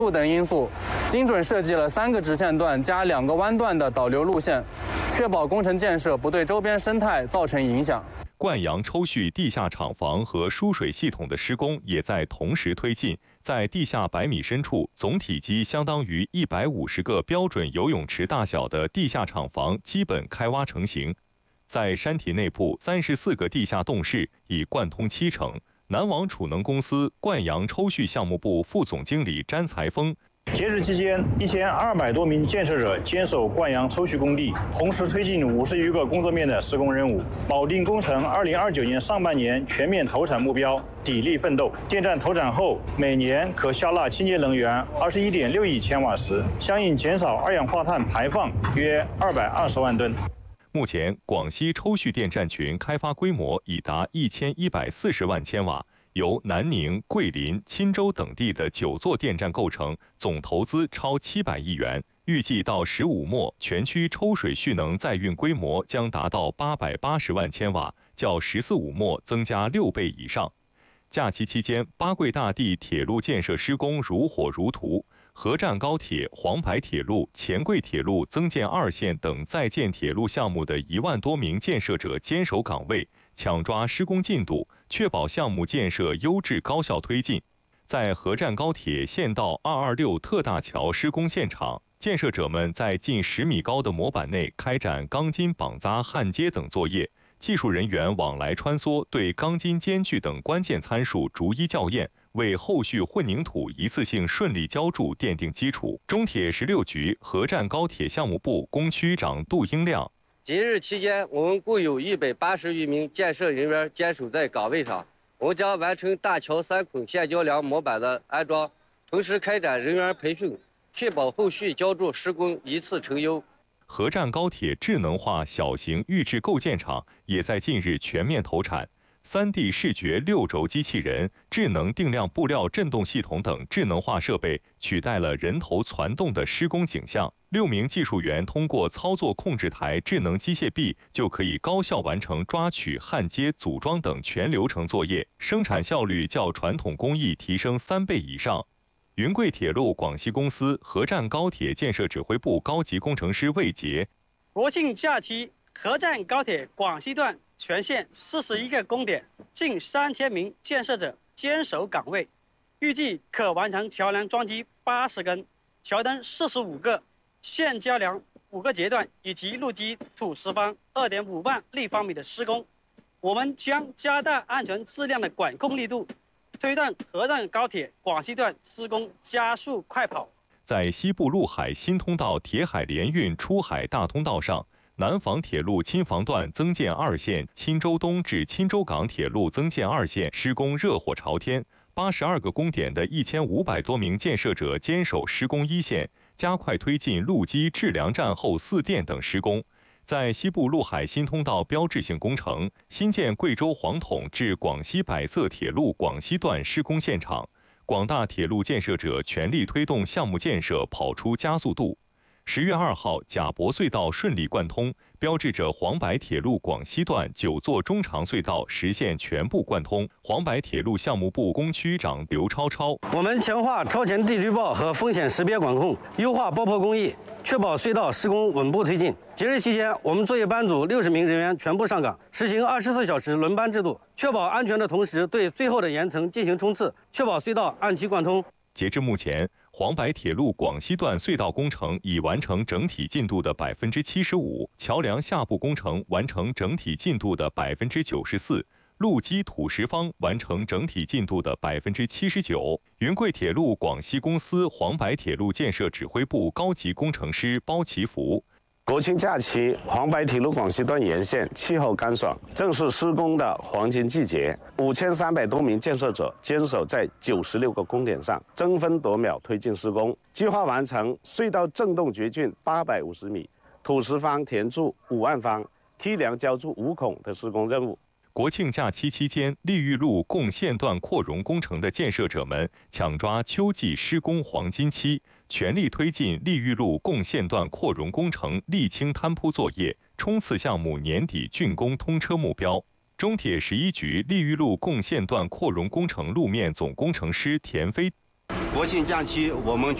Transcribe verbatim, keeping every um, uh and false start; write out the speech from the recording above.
等因素，精准设计了三个直线段加两个弯段的导流路线，确保工程建设不对周边生态造成影响。 灌阳抽蓄地下厂房和输水系统的施工也在同时推进，在地下百米深处，总体积相当于一百五十个标准游泳池大小的地下厂房基本开挖成型。在山体内部，三十四个地下洞室已贯通七成。南网储能公司灌阳抽蓄项目部副总经理詹才峰。 截止期间，一千二百多名建设者坚守灌阳抽蓄工地，同时推进五十余个工作面的施工任务，保定工程二零二九年上半年全面投产目标，砥砺奋斗。电站投产后，每年可消纳清洁能源二十一点六亿千瓦时，相应减少二氧化碳排放约二百二十万吨。 目前，广西抽蓄电站群开发规模已达一千一百四十万千瓦。由南宁、桂林、钦州等地的九座电站构成，总投资超七百亿元。预计到十五末，全区抽水蓄能载运规模将达到八百八十万千瓦，较十四五末增加六倍以上。假期期间，八桂大地铁路建设施工如火如荼，河站高铁、黄白铁路、黔桂铁路增建二线等在建铁路项目的一万多名建设者坚守岗位，抢抓施工进度，确保项目建设优质高效推进。在河站高铁县道二二六特大桥施工现场，建设者们在近十米高的模板内开展钢筋绑扎、焊接等作业，技术人员往来穿梭，对钢筋间距等关键参数逐一校验，为后续混凝土一次性顺利浇筑奠定基础。中铁十六局河站高铁项目部工区长杜英亮。 节日期间，我们共有一百八十余名建设人员坚守在岗位上，我们将完成大桥三孔现浇梁模板的安装，同时开展人员培训，确保后续浇筑施工一次成优。 河站高铁智能化小型预制构件厂也在近日全面投产。三 D 视觉六轴机器人、智能定量布料振动系统等智能化设备取代了人头攒动的施工景象。六名技术员通过操作控制台智能机械臂，就可以高效完成抓取、焊接、组装等全流程作业，生产效率较传统工艺提升三倍以上。云贵铁路广西公司河站高铁建设指挥部高级工程师魏杰。 国庆假期，河站高铁广西段全线四十一个工点，近三千名建设者坚守岗位，预计可完成桥梁装机八十根、桥墩四十五个、现浇梁五个阶段以及路基土石方二点五万立方米的施工。我们将加大安全质量的管控力度，推动河站高铁广西段施工加速快跑。 在西部陆海新通道铁海联运出海大通道上，南房铁路钦房段增建二线、钦州东至钦州港铁路增建二线施工热火朝天，八十二个工点的一千五百多名建设者坚守施工一线，加快推进路基、制梁站后四电等施工。在西部陆海新通道标志性工程新建贵州黄统至广西百色铁路广西段施工现场，广大铁路建设者全力推动项目建设跑出加速度。十月二号，贾博隧道顺利贯通，标志着黄白铁路广西段九座中长隧道实现全部贯通。黄白铁路项目部工区长刘超超： 我们强化超前地滤报和风险识别管控，优化爆破工艺，确保隧道施工稳步推进。节日期间，我们作业班组六十名人员全部上岗，实行二十四小时轮班制度，确保安全的同时，对最后的岩层进行冲刺，确保隧道按期贯通。 截至目前，黄白铁路广西段隧道工程已完成整体进度的百分之七十五，桥梁下部工程完成整体进度的百分之九十四，路基土石方完成整体进度的百分之七十九。云贵铁路广西公司黄白铁路建设指挥部高级工程师包其福。 国庆假期，黄白铁路广西段沿线气候干爽，正是施工的黄金季节。五千三百多名建设者坚守在九十六个工点上，争分夺秒推进施工，计划完成隧道震动掘浚八百五十米、土石方填筑五万方、梯梁浇筑五孔的施工任务。 国庆假期期间，利裕路共线段扩容工程的建设者们抢抓秋季施工黄金期，全力推进利裕路共线段扩容工程沥青摊铺作业，冲刺项目年底竣工通车目标。中铁十一局利裕路共线段扩容工程路面总工程师田飞。 国庆假期我们